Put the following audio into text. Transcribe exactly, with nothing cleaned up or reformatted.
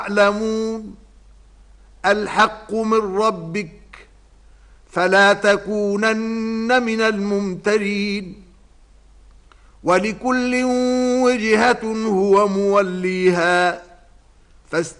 يعلمون الحق من ربك فلا تكونن من الممترين ولكل وجهة هو موليها